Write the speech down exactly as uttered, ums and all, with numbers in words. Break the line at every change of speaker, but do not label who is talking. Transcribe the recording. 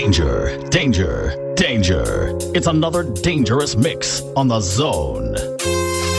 Danger, danger, danger. It's another dangerous mix on The Zone.